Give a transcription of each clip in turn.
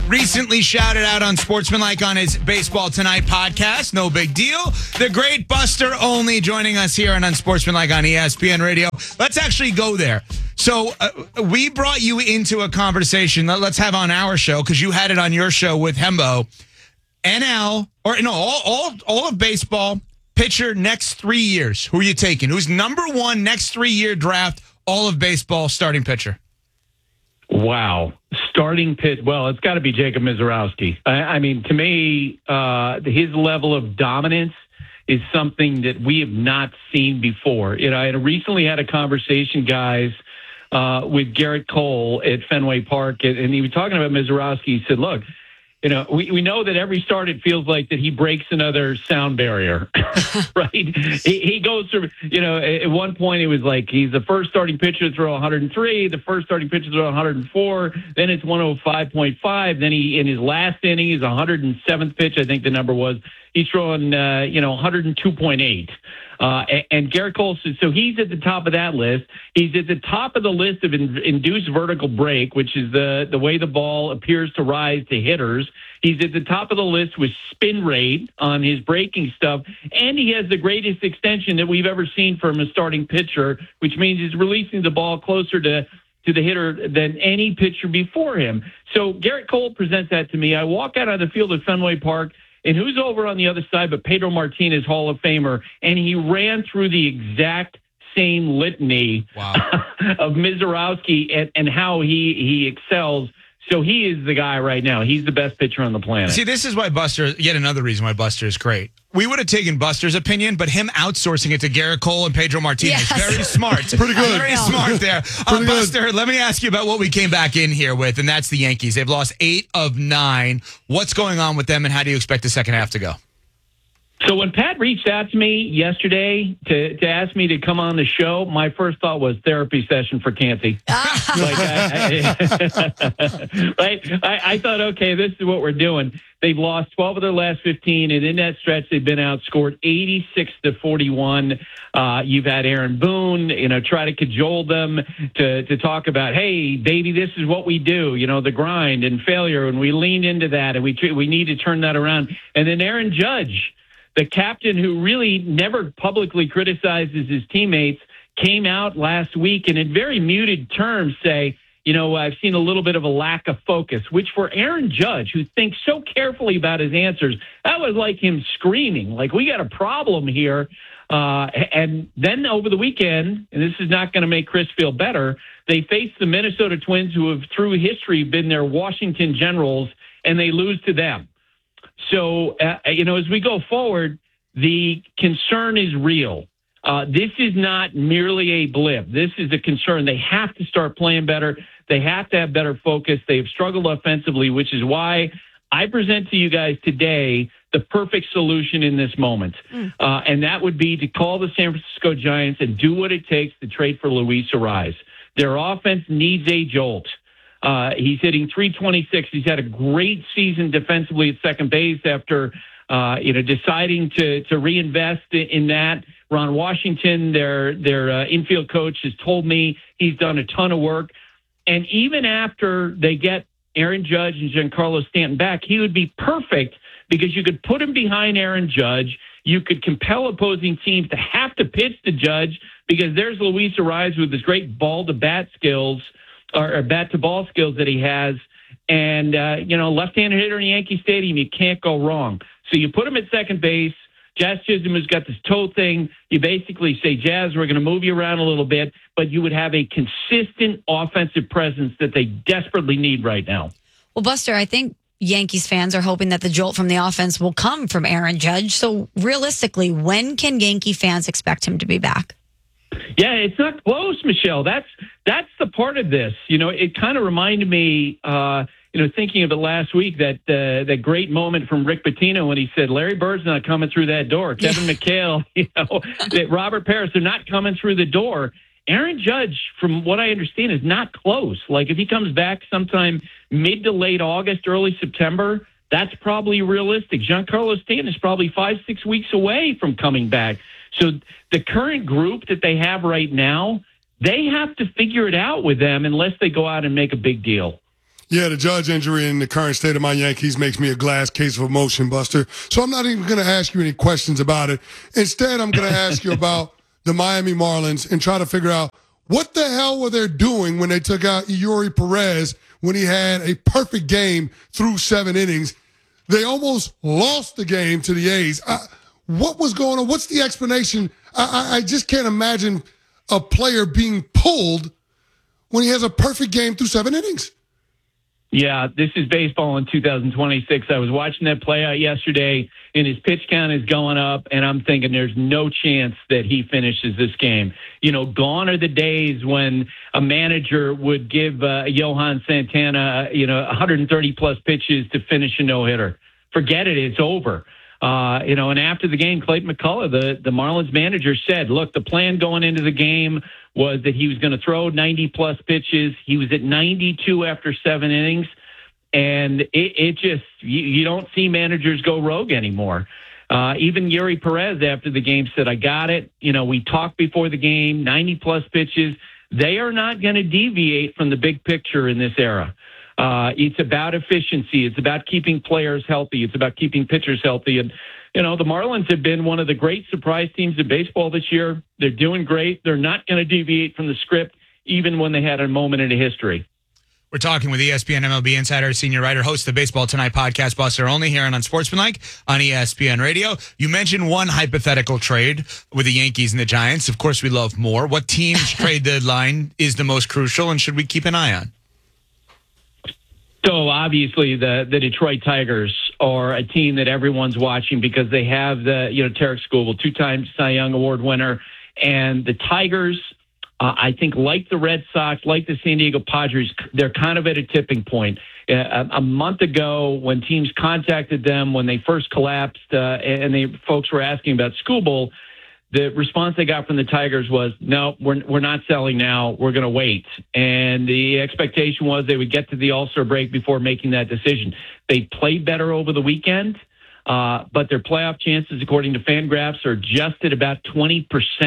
recently shouted out on Sportsmanlike on his Baseball Tonight podcast. No big deal. The great Buster Olney joining us here on Unsportsmanlike on ESPN Radio. Let's actually go there. So we brought you into a conversation that let's have on our show because you had it on your show with Hembo. NL, or no, all of baseball, pitcher next 3 years. Who are you taking? Who's number one next 3 year draft, all of baseball starting pitcher? Wow. Starting pitch. Well, it's got to be Jacob Misiorowski. I mean, to me, his level of dominance is something that we have not seen before. You know, I recently had a conversation, guys, with Garrett Cole at Fenway Park, and he was talking about Misiorowski. He said, look, you know, we know that every start it feels like that he breaks another sound barrier, right? He goes through, you know, at one point it was like he's the first starting pitcher to throw 103, the first starting pitcher to throw 104, then it's 105.5, then he, in his last inning, his 107th pitch, I think the number was, he's throwing, 102.8. And Garrett Cole says, so he's at the top of that list. He's at the top of the list of induced vertical break, which is the way the ball appears to rise to hitters. He's at the top of the list with spin rate on his breaking stuff. And he has the greatest extension that we've ever seen from a starting pitcher, which means he's releasing the ball closer to the hitter than any pitcher before him. So Garrett Cole presents that to me. I walk out of the field at Fenway Park, and who's over on the other side but Pedro Martinez, Hall of Famer, and he ran through the exact same litany of Misiorowski and how he excels. So he is the guy right now. He's the best pitcher on the planet. See, this is why Buster, yet another reason why Buster is great. We would have taken Buster's opinion, but him outsourcing it to Garrett Cole and Pedro Martinez. Yes. Very smart. Pretty good. Very smart there. Buster, let me ask you about what we came back in here with, and that's the Yankees. They've lost 8 of 9. What's going on with them, and how do you expect the second half to go? So when Pat reached out to me yesterday to ask me to come on the show, my first thought was therapy session for Canty. I thought, okay, this is what we're doing. They've lost 12 of their last 15, and in that stretch, they've been outscored 86-41. You've had Aaron Boone, try to cajole them to talk about, hey, baby, this is what we do, the grind and failure, and we leaned into that, and we need to turn that around. And then Aaron Judge, the captain who really never publicly criticizes his teammates, came out last week and in very muted terms say, I've seen a little bit of a lack of focus, which for Aaron Judge, who thinks so carefully about his answers, that was like him screaming, like, we got a problem here. And then over the weekend, and this is not going to make Chris feel better, they faced the Minnesota Twins, who have through history been their Washington Generals, and they lose to them. So, as we go forward, the concern is real. This is not merely a blip. This is a concern. They have to start playing better. They have to have better focus. They have struggled offensively, which is why I present to you guys today the perfect solution in this moment. And that would be to call the San Francisco Giants and do what it takes to trade for Luis Arraez. Their offense needs a jolt. He's hitting .326. He's had a great season defensively at second base after, deciding to reinvest in that. Ron Washington, their infield coach, has told me he's done a ton of work. And even after they get Aaron Judge and Giancarlo Stanton back, he would be perfect because you could put him behind Aaron Judge. You could compel opposing teams to have to pitch to Judge because there's Luis Arraez with his great ball-to-bat skills or bat-to-ball skills that he has. And, left-handed hitter in Yankee Stadium, you can't go wrong. So you put him at second base. Jazz Chisholm has got this toe thing. You basically say, Jazz, we're going to move you around a little bit, but you would have a consistent offensive presence that they desperately need right now. Well, Buster, I think Yankees fans are hoping that the jolt from the offense will come from Aaron Judge. So realistically, when can Yankee fans expect him to be back? Yeah, it's not close, Michelle. That's the part of this. It kind of reminded me, thinking of it last week, that great moment from Rick Pitino when he said, Larry Bird's not coming through that door. Kevin McHale, that Robert Parrish, they're not coming through the door. Aaron Judge, from what I understand, is not close. Like, if he comes back sometime mid to late August, early September, that's probably realistic. Giancarlo Stanton is probably 5-6 weeks away from coming back. So the current group that they have right now, they have to figure it out with them unless they go out and make a big deal. Yeah, the Judge injury and the current state of my Yankees makes me a glass case of emotion, Buster. So I'm not even going to ask you any questions about it. Instead, I'm going to ask you about the Miami Marlins and try to figure out what the hell were they doing when they took out Eury Perez when he had a perfect game through 7 innings. They almost lost the game to the A's. What was going on? What's the explanation? I just can't imagine a player being pulled when he has a perfect game through 7 innings. Yeah, this is baseball in 2026. I was watching that play out yesterday, and his pitch count is going up, and I'm thinking there's no chance that he finishes this game. You know, gone are the days when a manager would give Johan Santana, 130-plus pitches to finish a no-hitter. Forget it. It's over. And after the game, Clayton McCullough, the Marlins manager, said, look, the plan going into the game was that he was going to throw 90-plus pitches. He was at 92 after 7 innings. And it just, you don't see managers go rogue anymore. Even Eury Perez after the game said, I got it. We talked before the game, 90-plus pitches. They are not going to deviate from the big picture in this era. It's about efficiency. It's about keeping players healthy. It's about keeping pitchers healthy. And, the Marlins have been one of the great surprise teams in baseball this year. They're doing great. They're not going to deviate from the script, even when they had a moment in history. We're talking with ESPN MLB insider, senior writer, host of the Baseball Tonight podcast, Buster Olney, here on Unsportsmanlike on ESPN Radio. You mentioned one hypothetical trade with the Yankees and the Giants. Of course, we love more. What team's trade deadline is the most crucial and should we keep an eye on? So obviously the Detroit Tigers are a team that everyone's watching because they have Tarek Skubal, 2-time Cy Young Award winner. And the Tigers, I think, like the Red Sox, like the San Diego Padres, they're kind of at a tipping point. A month ago, when teams contacted them, when they first collapsed, and folks were asking about Skubal, the response they got from the Tigers was, no, we're not selling now. We're going to wait. And the expectation was they would get to the All-Star break before making that decision. They played better over the weekend, but their playoff chances, according to Fangraphs, are just at about 20%.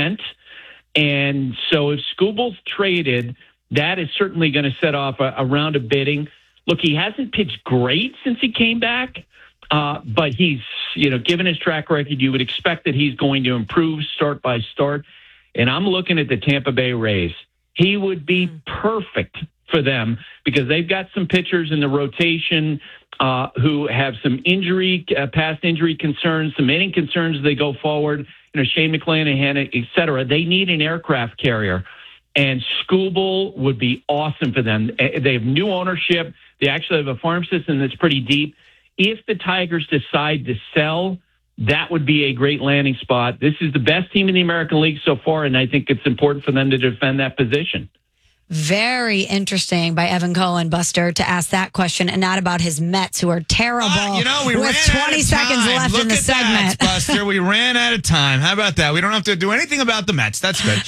And so if Skubal's traded, that is certainly going to set off a round of bidding. Look, he hasn't pitched great since he came back, but he's, given his track record, you would expect that he's going to improve start by start. And I'm looking at the Tampa Bay Rays. He would be perfect for them because they've got some pitchers in the rotation who have some past injury concerns, some inning concerns as they go forward. Shane McClanahan, et cetera. They need an aircraft carrier. And Skubal would be awesome for them. They have new ownership. They actually have a farm system that's pretty deep. If the Tigers decide to sell, that would be a great landing spot. This is the best team in the American League so far, and I think it's important for them to defend that position. Very interesting by Evan Cohen, Buster, to ask that question and not about his Mets, who are terrible. We with ran 20 seconds left in the segment. That, Buster. We ran out of time. How about that? We don't have to do anything about the Mets. That's good.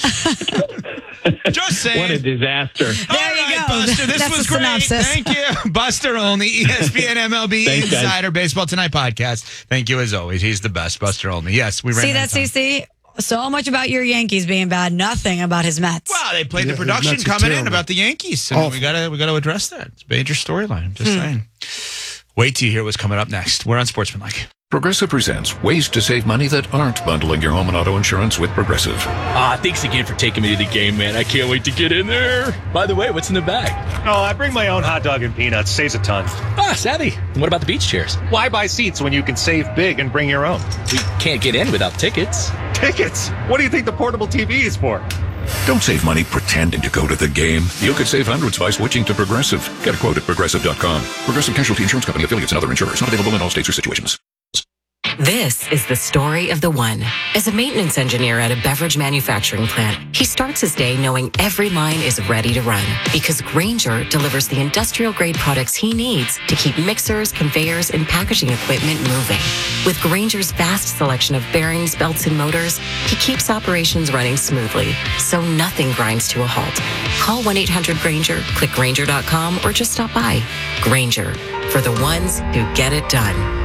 Just saying. What a disaster. There you go. Buster, this That's was the great. synopsis. Thank you. Buster Olney, ESPN MLB Thanks, Insider, Baseball Tonight podcast. Thank you as always. He's the best, Buster Olney. Yes, we ran See out that, of time. CC? So much about your Yankees being bad, nothing about his Mets. Well, they played the Yeah, production Mets are coming in terrible. about the Yankees. And we gotta address that. It's a major storyline. Just saying. Wait till you hear what's coming up next. We're on Sportsmanlike. Progressive presents ways to save money that aren't bundling your home and auto insurance with Progressive. Thanks again for taking me to the game, man. I can't wait to get in there. By the way, what's in the bag? Oh, I bring my own hot dog and peanuts. Saves a ton. Savvy. And what about the beach chairs? Why buy seats when you can save big and bring your own? We can't get in without tickets. Tickets? What do you think the portable TV is for? Don't save money pretending to go to the game. You could save hundreds by switching to Progressive. Get a quote at Progressive.com. Progressive Casualty Insurance Company, affiliates, and other insurers. Not available in all states or situations. This is the story of the one. As a maintenance engineer at a beverage manufacturing plant, he starts his day knowing every line is ready to run because Grainger delivers the industrial-grade products he needs to keep mixers, conveyors, and packaging equipment moving. With Grainger's vast selection of bearings, belts, and motors, he keeps operations running smoothly, so nothing grinds to a halt. Call 1-800-GRAINGER, click Grainger.com, or just stop by. Grainger, for the ones who get it done.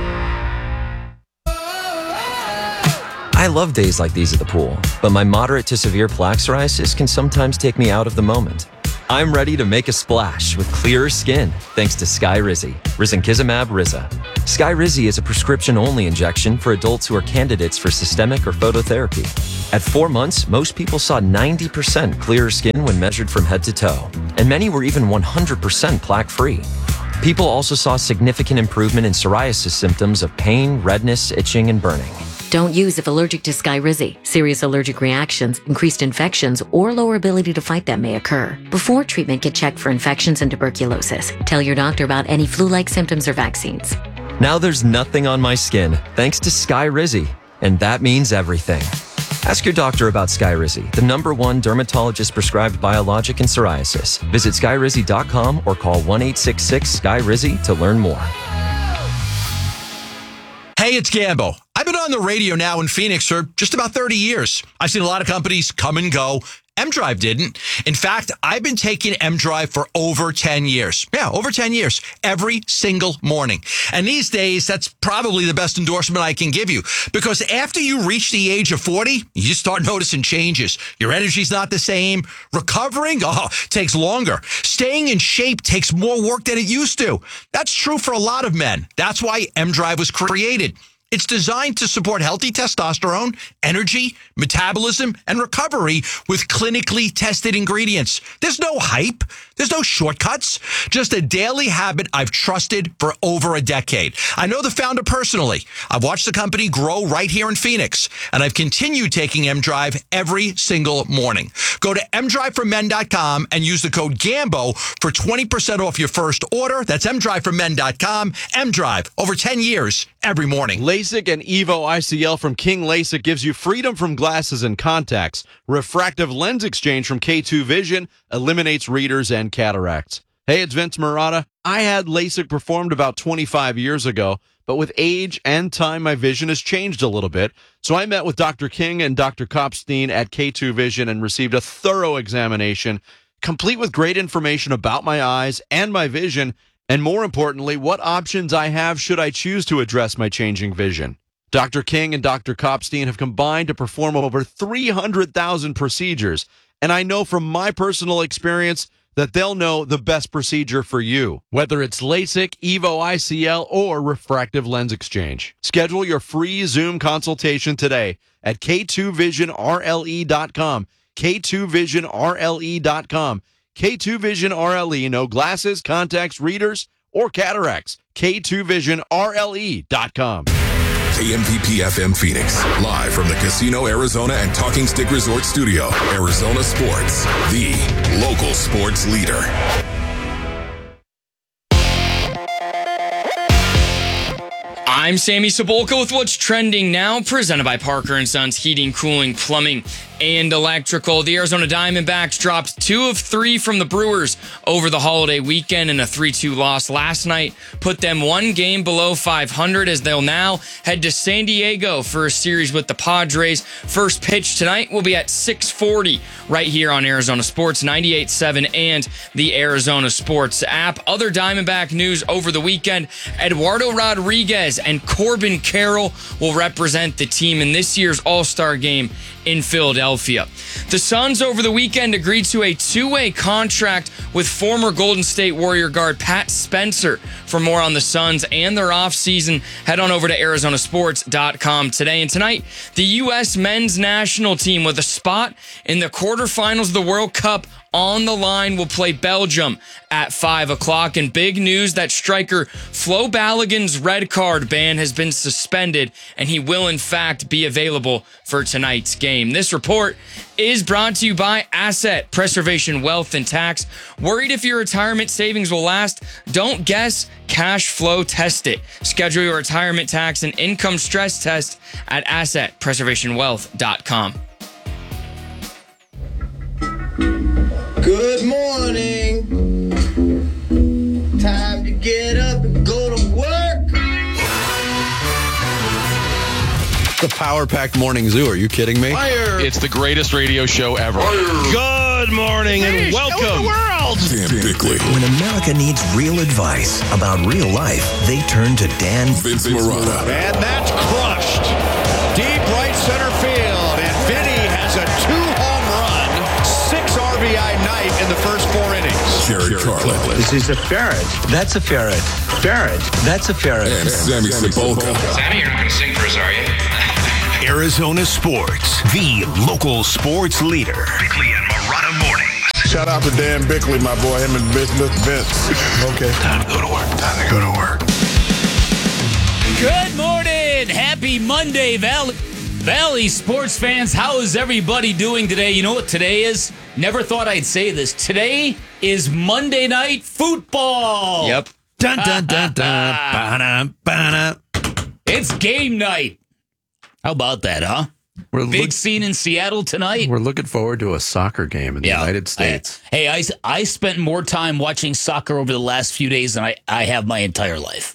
I love days like these at the pool, but my moderate to severe plaque psoriasis can sometimes take me out of the moment. I'm ready to make a splash with clearer skin thanks to Skyrizi, Risankizumab Riza. Skyrizi is a prescription-only injection for adults who are candidates for systemic or phototherapy. At 4 months, most people saw 90% clearer skin when measured from head to toe, and many were even 100% plaque-free. People also saw significant improvement in psoriasis symptoms of pain, redness, itching, and burning. Don't use if allergic to Skyrizi. Serious allergic reactions, increased infections, or lower ability to fight them may occur. Before treatment, get checked for infections and tuberculosis. Tell your doctor about any flu-like symptoms or vaccines. Now there's nothing on my skin thanks to Skyrizi, and that means everything. Ask your doctor about Skyrizi, the #1 dermatologist-prescribed biologic in psoriasis. Visit Skyrizi.com or call 1-866-SKYRIZI to learn more. Hey, it's Gambo. I've been on the radio now in Phoenix for just about 30 years. I've seen a lot of companies come and go. M-Drive didn't. In fact, I've been taking M-Drive for over 10 years. Yeah, over 10 years. Every single morning. And these days, that's probably the best endorsement I can give you. Because after you reach the age of 40, you start noticing changes. Your energy's not the same. Recovering, takes longer. Staying in shape takes more work than it used to. That's true for a lot of men. That's why M-Drive was created. It's designed to support healthy testosterone, energy, metabolism, and recovery with clinically tested ingredients. There's no hype. There's no shortcuts. Just a daily habit I've trusted for over a decade. I know the founder personally. I've watched the company grow right here in Phoenix, and I've continued taking M-Drive every single morning. Go to mdriveformen.com and use the code GAMBO for 20% off your first order. That's mdriveformen.com. M-Drive, over 10 years, every morning. LASIK and EVO ICL from King LASIK gives you freedom from glasses and contacts. Refractive lens exchange from K2 Vision eliminates readers and cataracts. Hey, it's Vince Marotta. I had LASIK performed about 25 years ago, but with age and time, my vision has changed a little bit. So I met with Dr. King and Dr. Kopstein at K2 Vision and received a thorough examination, complete with great information about my eyes and my vision, and more importantly, what options I have should I choose to address my changing vision. Dr. King and Dr. Kopstein have combined to perform over 300,000 procedures, and I know from my personal experience that they'll know the best procedure for you, whether it's LASIK, EVO ICL, or refractive lens exchange. Schedule your free Zoom consultation today at K2VisionRLE.com, K2VisionRLE.com. K2 Vision RLE, no glasses, contacts, readers, or cataracts. K2VisionRLE.com. KMPP FM Phoenix, live from the Casino Arizona and Talking Stick Resort Studio. Arizona Sports, the local sports leader. I'm Sammy Cebulka with what's trending now, presented by Parker & Sons Heating, Cooling, Plumbing, and Electrical. The Arizona Diamondbacks dropped 2 of 3 from the Brewers over the holiday weekend in a 3-2 loss last night, put them 1 game below 500 as they'll now head to San Diego for a series with the Padres. First pitch tonight will be at 6:40 right here on Arizona Sports 98.7 and the Arizona Sports app. Other Diamondback news over the weekend, Eduardo Rodriguez and Corbin Carroll will represent the team in this year's All-Star game in Philadelphia. The Suns over the weekend agreed to a 2-way contract with former Golden State Warrior guard Pat Spencer. For more on the Suns and their offseason, head on over to Arizonasports.com today. And tonight, the U.S. men's national team with a spot in the quarterfinals of the World Cup on the line will play Belgium at 5 o'clock. And big news that striker Flo Balogun's red card ban has been suspended, and he will in fact be available for tonight's game. This report is brought to you by Asset Preservation Wealth and Tax. Worried if your retirement savings will last? Don't guess. Cash flow test it. Schedule your retirement tax and income stress test at AssetPreservationWealth.com. Good morning. Time to get up and go to work. The power-packed morning zoo. Are you kidding me? Fire. It's the greatest radio show ever. Fire. Good morning and welcome. Typically, when America needs real advice about real life, they turn to Dan Vince Marotta. And that's crushed. Deep right center field. And Vinny has a 2-home run, 6 RBI night in the first 4 innings. Jared Carlin. This is a ferret. That's a ferret. Ferret. That's a ferret. And Sammy Sepulka. Sammy, you're not going to sing for us, are you? Arizona Sports, the local sports leader. Bickley and Marotta Mornings. Shout out to Dan Bickley, my boy, him and Vince. Okay. Time to go to work. Time to go to work. Good morning. Happy Monday, Valley sports fans. How is everybody doing today? You know what today is? Never thought I'd say this. Today is Monday Night Football. Yep. Dun, dun, dun, dun. Ba-dum, ba-dum. It's game night. How about that, huh? Big scene in Seattle tonight. We're looking forward to a soccer game in the United States. I spent more time watching soccer over the last few days than I have my entire life.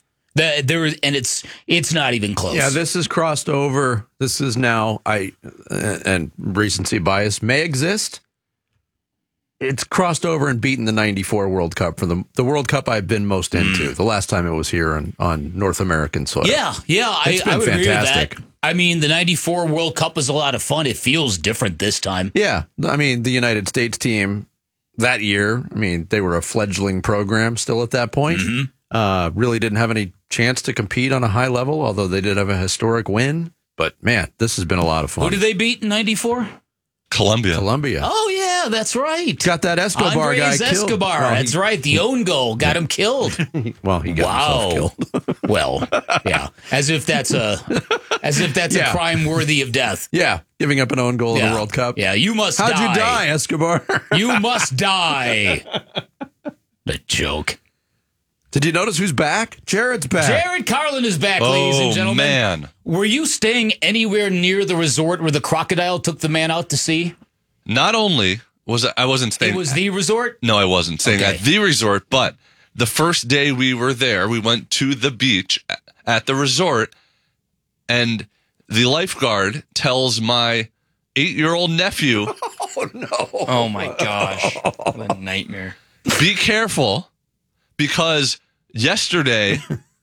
It's not even close. Yeah, this has crossed over. This is now, and recency bias may exist. It's crossed over and beaten the 94 World Cup for the World Cup I've been most into. The last time it was here on North American soil. Yeah, It's been I would fantastic. agree with that. I mean, the 94 World Cup was a lot of fun. It feels different this time. Yeah, I mean, the United States team that year, I mean, they were a fledgling program still at that point. Really didn't have any chance to compete on a high level, although they did have a historic win. But, man, this has been a lot of fun. Who did they beat in 94? Colombia. Oh, yeah, that's right. Got that Escobar Andres guy killed. Escobar, Well, that's right. The own goal got him killed. Well, he got himself killed. Well, yeah. As if that's a crime worthy of death. Yeah, giving up an own goal in the World Cup. Yeah, you must How'd die. you die, Escobar? You must die. The joke. Did you notice who's back? Jared's back. Jared Carlin is back, ladies and gentlemen. Man. Were you staying anywhere near the resort where the crocodile took the man out to sea? Not only was I wasn't staying. It was the resort? No, I wasn't staying at the resort, but the first day we were there, we went to the beach at the resort, and the lifeguard tells my 8-year-old nephew, "Oh no! Oh my gosh! What a nightmare! Be careful, because yesterday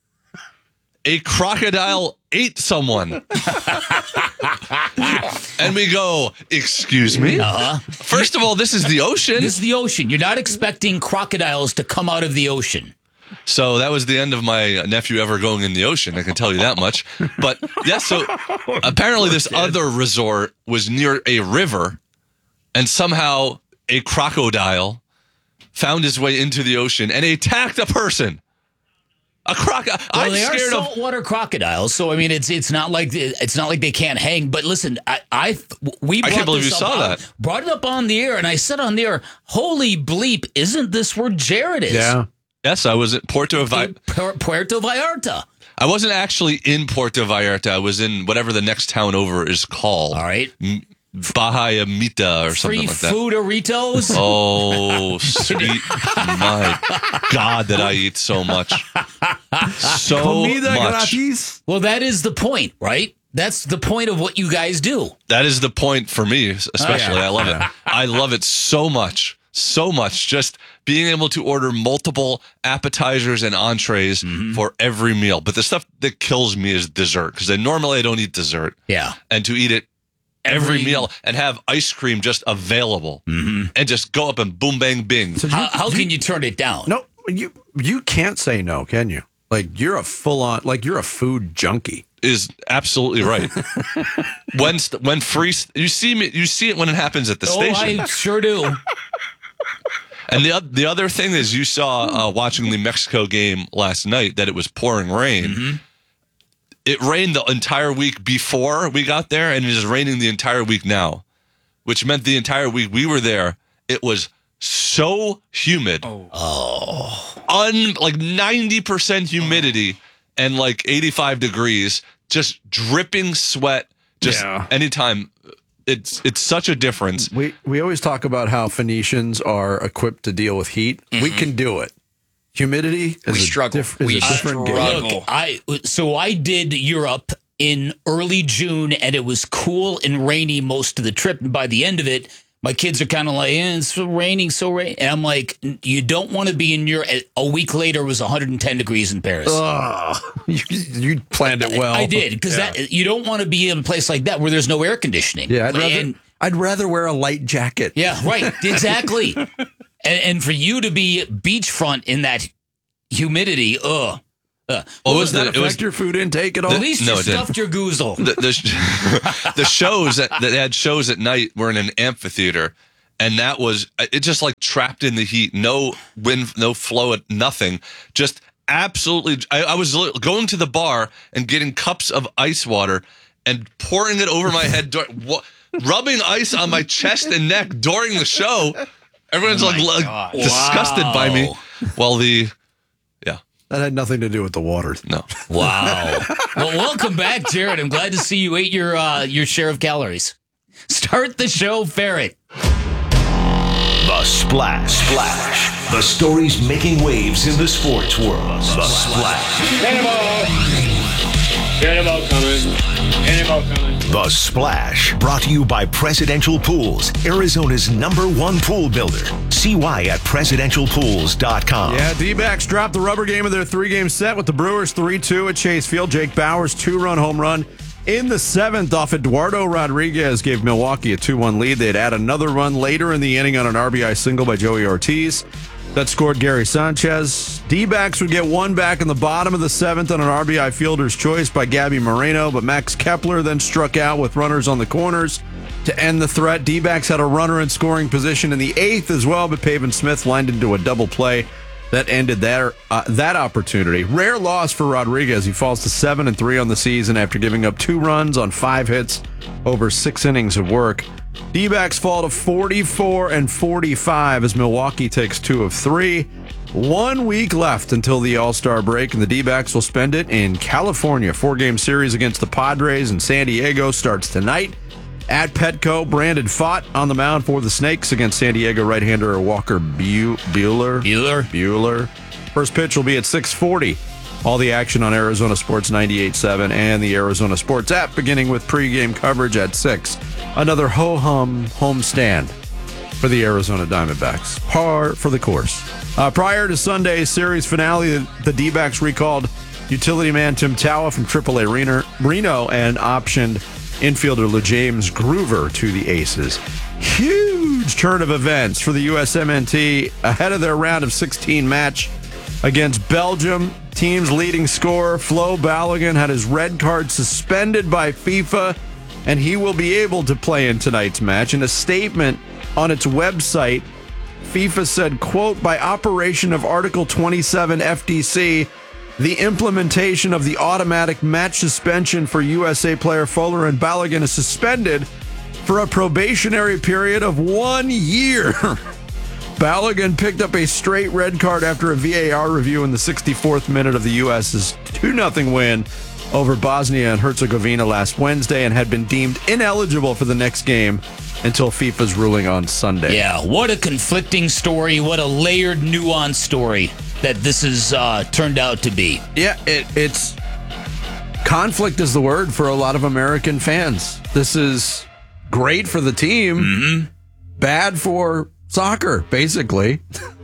a crocodile ate someone." And we go, "Excuse me?" First of all, this is the ocean. This is the ocean. You're not expecting crocodiles to come out of the ocean. So that was the end of my nephew ever going in the ocean. I can tell you that much. But yeah, so apparently this other resort was near a river, and somehow a crocodile found his way into the ocean and attacked a person. A crocodile. Well, I'm they are scared of. saltwater crocodiles, so I mean, it's not like they can't hang. But listen, we can't believe you saw that. Brought it up on the air, and I said on the air, "Holy bleep! Isn't this where Jared is?" Yeah. Yes, I was at Puerto Vallarta. I wasn't actually in Puerto Vallarta. I was in whatever the next town over is called. All right. Bahia Mita or something Free like that. food-aritos? Oh, sweet. My God, that I eat so much. So much. Well, that is the point, right? That's the point of what you guys do. That is the point for me, especially. I love it. I love it so much. So much. Just being able to order multiple appetizers and entrees for every meal. But the stuff that kills me is dessert, because normally I don't eat dessert. Yeah. And to eat it every meal and have ice cream just available and just go up and boom, bang, bing. So how can you turn it down? No, you can't say no, can you? Like you're a full-on, like you're a food junkie. Is absolutely right. when free, you see it when it happens at the station. I sure do. And the other thing is, you saw watching the Mexico game last night that it was pouring rain. It rained the entire week before we got there, and it is raining the entire week now, which meant the entire week we were there, it was so humid. Like 90% humidity and like 85 degrees, just dripping sweat. Just anytime. It's such a difference. We always talk about how Phoenicians are equipped to deal with heat. We can do it. Humidity is We struggle. a different game. Look, I did Europe in early June, and it was cool and rainy most of the trip. And by the end of it, my kids are kind of like, it's so raining, and I'm like, you don't want to be in Europe. A week later, it was 110 degrees in Paris. You planned it well. I did, because you don't want to be in a place like that where there's no air conditioning. Yeah, I'd rather wear a light jacket. Yeah, right, exactly. And for you to be beachfront in that humidity, Does that affect your food intake at all? At least you stuffed your goozle. The shows that they had shows at night were in an amphitheater, and that was it. Just like trapped in the heat, no wind, no flow, nothing. Just absolutely. I was going to the bar and getting cups of ice water and pouring it over my head, rubbing ice on my chest and neck during the show. Everyone's disgusted by me. Well, that had nothing to do with the water. No. Wow. Well, welcome back, Jared. I'm glad to see you ate your share of calories. Start the show, Ferret. The Splash. The stories making waves in the sports world. The Splash. Cannonball coming. The Splash. Brought to you by Presidential Pools, Arizona's #1 pool builder. See why at presidentialpools.com. Yeah, D-backs dropped the rubber game of their 3-game set with the Brewers 3-2 at Chase Field. Jake Bauers' 2-run home run in the 7th off Eduardo Rodriguez gave Milwaukee a 2-1 lead. They'd add another run later in the inning on an RBI single by Joey Ortiz. That scored Gary Sanchez. D-backs would get one back in the bottom of the 7th on an RBI fielder's choice by Gabby Moreno, but Max Kepler then struck out with runners on the corners to end the threat. D-backs had a runner in scoring position in the 8th as well, but Pavin Smith lined into a double play that ended that opportunity. Rare loss for Rodriguez. He falls to 7-3 on the season after giving up 2 runs on 5 hits over 6 innings of work. D-backs fall to 44-45 as Milwaukee takes 2 of 3. 1 week left until the All-Star break, and the D-backs will spend it in California. 4-game series against the Padres in San Diego starts tonight at Petco. Brandon Pfaadt on the mound for the Snakes against San Diego right-hander Walker Buehler. First pitch will be at 6:40. All the action on Arizona Sports 98.7 and the Arizona Sports app, beginning with pregame coverage at 6. Another ho-hum homestand for the Arizona Diamondbacks. Par for the course. Prior to Sunday's series finale, the D-backs recalled utility man Tim Tawa from AAA Reno and optioned infielder LeJames Groover to the Aces. Huge turn of events for the USMNT ahead of their round of 16 match against Belgium. Team's leading scorer, Flo Balogun, had his red card suspended by FIFA, and he will be able to play in tonight's match. In a statement on its website, FIFA said, quote, by operation of Article 27 FDC, the implementation of the automatic match suspension for USA player Folarin Balogun is suspended for a probationary period of 1 year. Balogun picked up a straight red card after a VAR review in the 64th minute of the U.S.'s 2-0 win over Bosnia and Herzegovina last Wednesday and had been deemed ineligible for the next game until FIFA's ruling on Sunday. Yeah, what a conflicting story. What a layered, nuanced story that this has turned out to be. Yeah, it's conflict is the word for a lot of American fans. This is great for the team, bad for soccer, basically.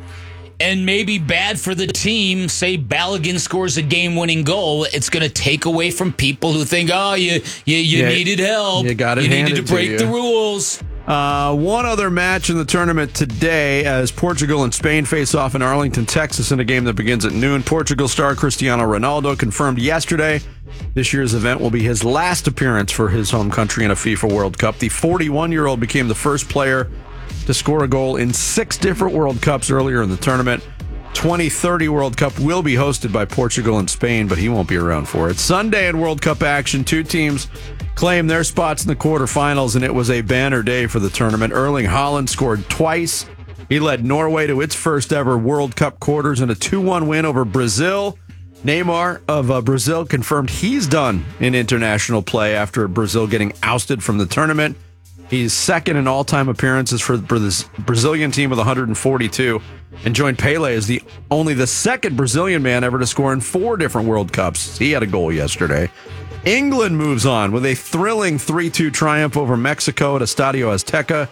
And maybe bad for the team. Say Balogun scores a game-winning goal. It's going to take away from people who think, oh, you needed help. You needed to break the rules. One other match in the tournament today as Portugal and Spain face off in Arlington, Texas in a game that begins at noon. Portugal star Cristiano Ronaldo confirmed yesterday this year's event will be his last appearance for his home country in a FIFA World Cup. The 41-year-old became the first player to score a goal in 6 different World Cups earlier in the tournament. 2030 World Cup will be hosted by Portugal and Spain, but he won't be around for it. Sunday in World Cup action, 2 teams claim their spots in the quarterfinals, and it was a banner day for the tournament. Erling Haaland scored twice. He led Norway to its first ever World Cup quarters in a 2-1 win over Brazil. Neymar of Brazil confirmed he's done in international play after Brazil getting ousted from the tournament. He's second in all-time appearances for the Brazilian team with 142 and joined Pele as only the second Brazilian man ever to score in 4 different World Cups. He had a goal yesterday. England moves on with a thrilling 3-2 triumph over Mexico at Estadio Azteca.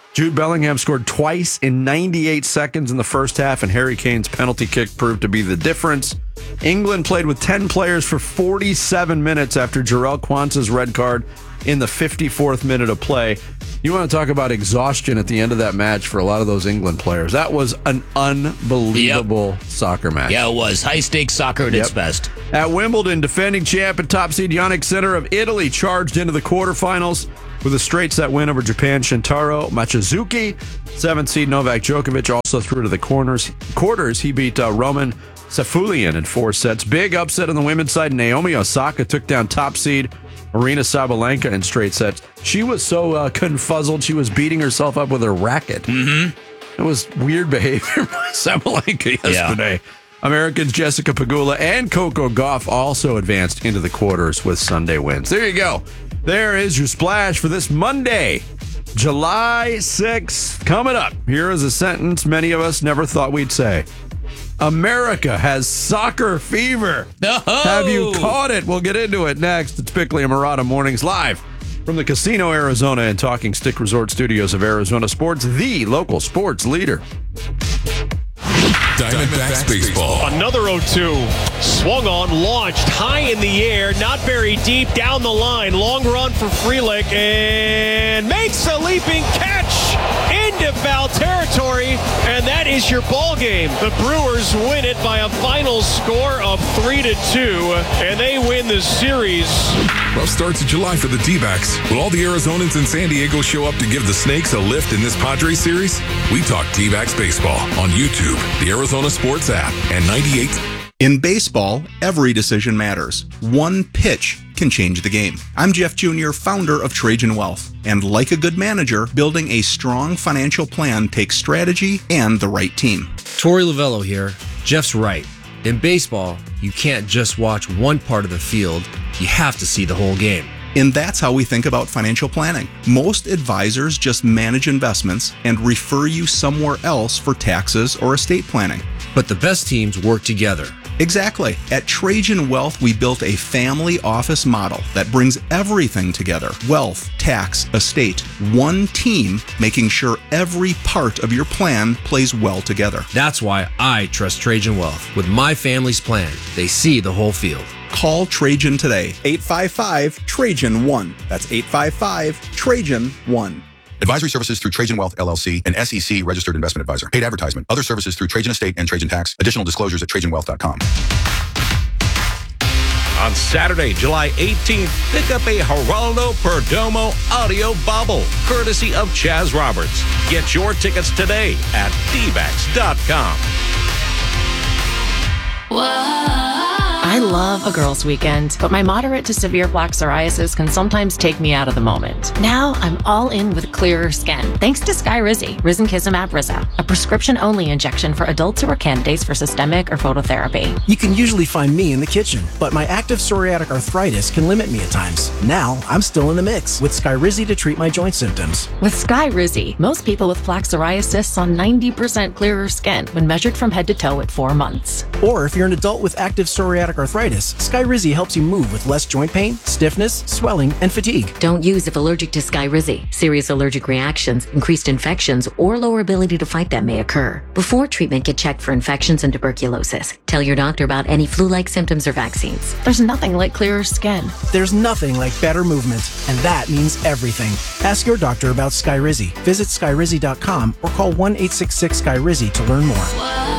Jude Bellingham scored twice in 98 seconds in the first half, and Harry Kane's penalty kick proved to be the difference. England played with 10 players for 47 minutes after Jarrell Kwanzaa's red card in the 54th minute of play. You want to talk about exhaustion at the end of that match for a lot of those England players. That was an unbelievable soccer match. Yeah, it was. High-stakes soccer at its best. At Wimbledon, defending champ and top seed Yannick Sinner of Italy charged into the quarterfinals with a straight set win over Japan's Shintaro Machizuki. 7th seed Novak Djokovic also through to the quarters. He beat Roman Safulian in 4 sets. Big upset on the women's side. Naomi Osaka took down top seed Aryna Sabalenka in straight sets. She was so confuzzled, she was beating herself up with her racket. Mm-hmm. It was weird behavior by Sabalenka yesterday. Yeah. Americans Jessica Pegula and Coco Gauff also advanced into the quarters with Sunday wins. There you go. There is your splash for this Monday, July 6th. Coming up, here is a sentence many of us never thought we'd say. America has soccer fever. Oh. Have you caught it? We'll get into it next. It's Bickley and Murata Mornings live from the Casino Arizona and Talking Stick Resort Studios of Arizona Sports, the local sports leader. Diamondbacks baseball. Another 0-2. Swung on, launched high in the air, not very deep, down the line. Long run for Frelick and makes a leaping catch into foul territory, and that is your ball game. The Brewers win it by a final score of 3-2, and they win the series. Rough start to July for the D-backs. Will all the Arizonans in San Diego show up to give the Snakes a lift in this Padres series? We talk D-backs baseball on YouTube, the Arizona Sports app, and 98. In baseball, every decision matters. One pitch can change the game. I'm Jeff Jr., founder of Trajan Wealth. And like a good manager, building a strong financial plan takes strategy and the right team. Torey Lovello here. Jeff's right. In baseball, you can't just watch one part of the field. You have to see the whole game. And that's how we think about financial planning. Most advisors just manage investments and refer you somewhere else for taxes or estate planning. But the best teams work together. Exactly. At Trajan Wealth, we built a family office model that brings everything together. Wealth, tax, estate. One team making sure every part of your plan plays well together. That's why I trust Trajan Wealth. With my family's plan, they see the whole field. Call Trajan today. 855-TRAJAN-1. That's 855-TRAJAN-1. Advisory services through Trajan Wealth, LLC, an SEC registered investment advisor. Paid advertisement. Other services through Trajan Estate and Trajan Tax. Additional disclosures at TrajanWealth.com. On Saturday, July 18th, pick up a Geraldo Perdomo audio bobble, courtesy of Chaz Roberts. Get your tickets today at dbacks.com. I love a girls' weekend, but my moderate to severe plaque psoriasis can sometimes take me out of the moment. Now I'm all in with clearer skin, thanks to Skyrizi, Risankizumab Riza, a prescription-only injection for adults who are candidates for systemic or phototherapy. You can usually find me in the kitchen, but my active psoriatic arthritis can limit me at times. Now I'm still in the mix with Skyrizi to treat my joint symptoms. With Skyrizi, most people with plaque psoriasis saw 90% clearer skin when measured from head to toe at 4 months. Or if you're an adult with active psoriatic arthritis, Skyrizi helps you move with less joint pain, stiffness, swelling, and fatigue. Don't use if allergic to Skyrizi. Serious allergic reactions, increased infections, or lower ability to fight them may occur. Before treatment, get checked for infections and tuberculosis. Tell your doctor about any flu-like symptoms or vaccines. There's nothing like clearer skin. There's nothing like better movement, and that means everything. Ask your doctor about Skyrizi. Visit Skyrizi.com or call 1-866-SKYRIZI to learn more.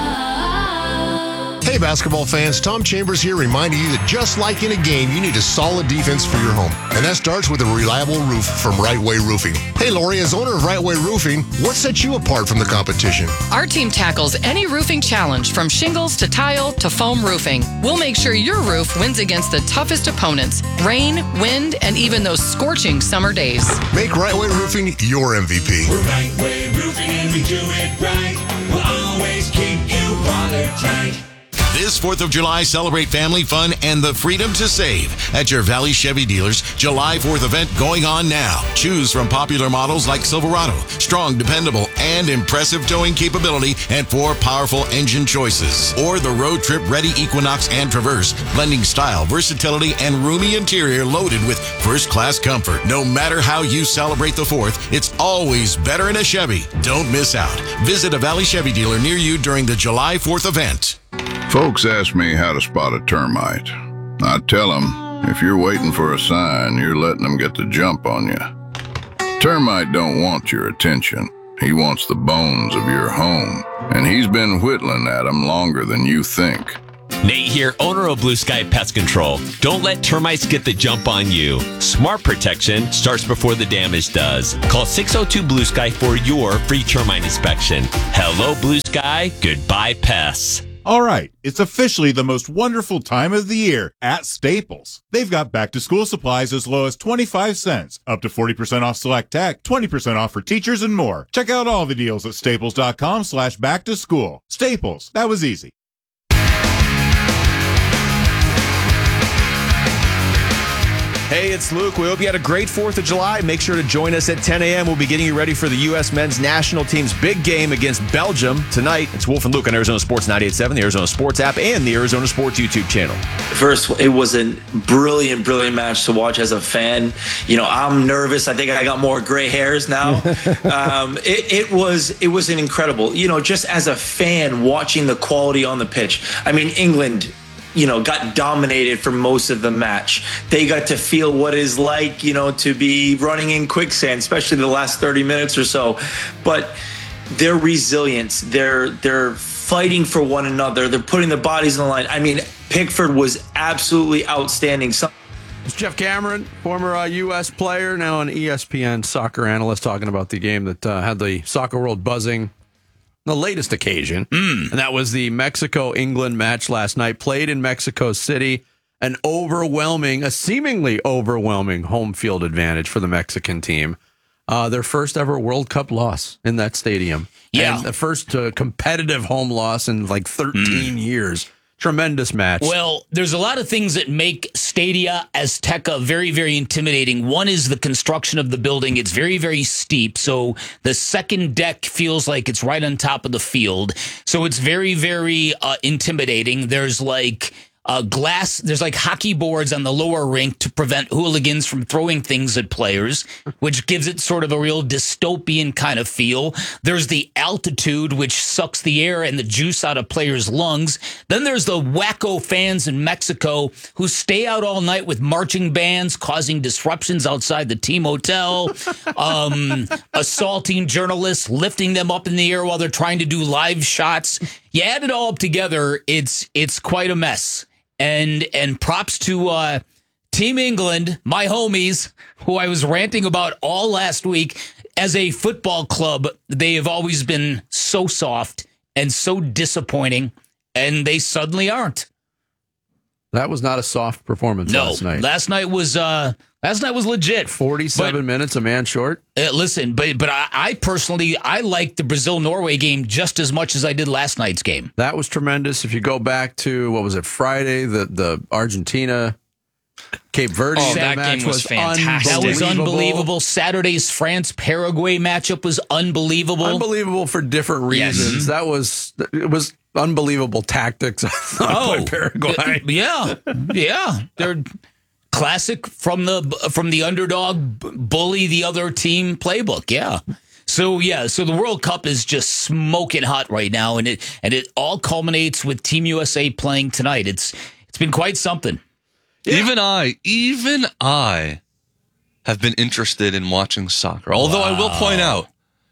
Hey, basketball fans, Tom Chambers here reminding you that just like in a game, you need a solid defense for your home. And that starts with a reliable roof from Right Way Roofing. Hey, Lori, as owner of Right Way Roofing, what sets you apart from the competition? Our team tackles any roofing challenge from shingles to tile to foam roofing. We'll make sure your roof wins against the toughest opponents, rain, wind, and even those scorching summer days. Make Right Way Roofing your MVP. We're Right Way Roofing and we do it right. We'll always keep you watertight. This 4th of July, celebrate family fun and the freedom to save at your Valley Chevy dealers. July 4th event going on now. Choose from popular models like Silverado, strong, dependable, and impressive towing capability, and 4 powerful engine choices. Or the road trip ready Equinox and Traverse, blending style, versatility, and roomy interior loaded with first-class comfort. No matter how you celebrate the 4th, it's always better in a Chevy. Don't miss out. Visit a Valley Chevy dealer near you during the July 4th event. Folks ask me how to spot a termite. I tell them, if you're waiting for a sign, you're letting them get the jump on you. Termite don't want your attention. He wants the bones of your home, and he's been whittling at them longer than you think. Nate here, owner of Blue Sky Pest Control. Don't let termites get the jump on you. Smart protection starts before the damage does. Call 602 Blue Sky for your free termite inspection. Hello, Blue Sky. Goodbye, pests. All right, it's officially the most wonderful time of the year at Staples. They've got back-to-school supplies as low as 25 cents, up to 40% off select tech, 20% off for teachers, and more. Check out all the deals at staples.com/back-to-school. Staples, that was easy. Hey, it's Luke. We hope you had a great 4th of July. Make sure to join us at 10 a.m. We'll be getting you ready for the U.S. men's national team's big game against Belgium tonight. It's Wolf and Luke on Arizona Sports 98.7, the Arizona Sports app, and the Arizona Sports YouTube channel. First, it was a brilliant match to watch as a fan. You know, I'm nervous. I think I got more gray hairs now. It was an incredible, you know, just as a fan watching the quality on the pitch. I mean, England, you know, got dominated for most of the match. They got to feel what it's like, you know, to be running in quicksand, especially the last 30 minutes or so. But their resilience, they're fighting for one another. They're putting their bodies on the line. I mean, Pickford was absolutely outstanding. It's Jeff Cameron, former U.S. player, now an ESPN soccer analyst, talking about the game that had the soccer world buzzing. The latest occasion, and that was the Mexico-England match last night, played in Mexico City. A seemingly overwhelming home field advantage for the Mexican team. Their first ever World Cup loss in that stadium. Yeah. And the first competitive home loss in like 13 years. Tremendous match. Well, there's a lot of things that make Stadia Azteca very, very intimidating. One is the construction of the building. It's very, very steep. So the second deck feels like it's right on top of the field. So it's very, very intimidating. There's like glass, there's like hockey boards on the lower rink to prevent hooligans from throwing things at players, which gives it sort of a real dystopian kind of feel. There's the altitude, which sucks the air and the juice out of players' lungs. Then there's the wacko fans in Mexico who stay out all night with marching bands, causing disruptions outside the team hotel, assaulting journalists, lifting them up in the air while they're trying to do live shots. You add it all up together, it's quite a mess. And props to Team England, my homies, who I was ranting about all last week. As a football club, they have always been so soft and so disappointing, and they suddenly aren't. That was not a soft performance last night. Last night was legit. 47 minutes, a man short. Listen, but I personally, I like the Brazil-Norway game just as much as I did last night's game. That was tremendous. If you go back to, what was it, Friday, the Argentina Cape Verde that match game was fantastic. That was unbelievable. Saturday's France-Paraguay matchup was unbelievable. Unbelievable for different reasons. Yes. It was unbelievable tactics by Paraguay. Yeah. They're classic from the underdog bully the other team playbook. Yeah. So the World Cup is just smoking hot right now, and it all culminates with Team USA playing tonight. It's been quite something. Yeah. Even I have been interested in watching soccer. Although I will point out,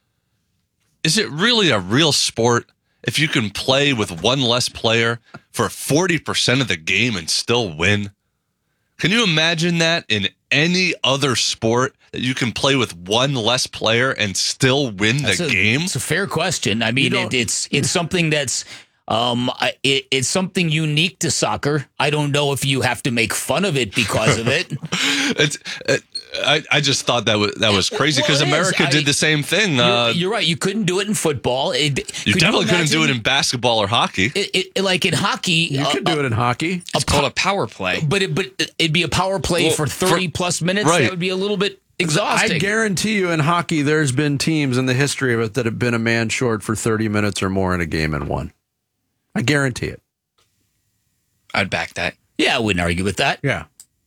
is it really a real sport if you can play with one less player for 40% of the game and still win? Can you imagine that in any other sport, that you can play with one less player and still win the game? It's a fair question. I mean, it's something that's it's something unique to soccer. I don't know if you have to make fun of it because of it. I just thought that was crazy because America did the same thing. You're right. You couldn't do it in football. You definitely couldn't do it in basketball or hockey. Like in hockey, you could do it in hockey. It's called a power play. But it'd be a power play for 30 plus minutes. Right. That would be a little bit exhausting. I guarantee you in hockey, there's been teams in the history of it that have been a man short for 30 minutes or more in a game and won. I guarantee it. I'd back that. Yeah, I wouldn't argue with that. Yeah.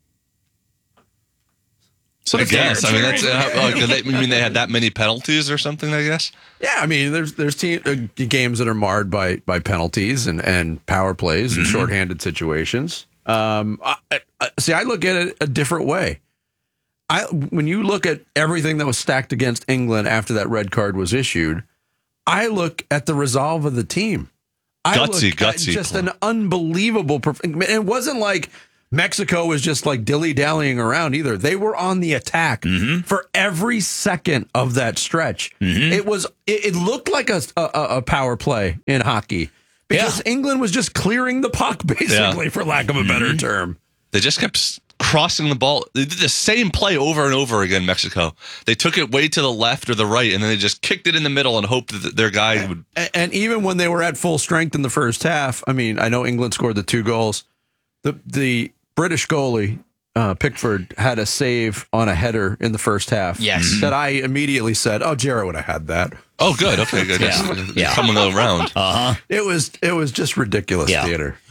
So I guess. I mean, that's you mean they had that many penalties or something, I guess? Yeah, I mean, there's games that are marred by penalties and power plays and shorthanded situations. I look at it a different way. When you look at everything that was stacked against England after that red card was issued, I look at the resolve of the team. Gutsy. Just an unbelievable. It wasn't like Mexico was just like dilly-dallying around either. They were on the attack for every second of that stretch. It looked like a power play in hockey because England was just clearing the puck, basically, for lack of a better term. They just kept crossing the ball. They did the same play over and over again, Mexico. They took it way to the left or the right, and then they just kicked it in the middle and hoped that their guy would. And even when they were at full strength in the first half, I mean, I know England scored the 2 goals. The British goalie, Pickford, had a save on a header in the first half. Yes. That I immediately said, Jarrett would have had that. Oh, good. Okay, good. Coming around. It was just ridiculous theater.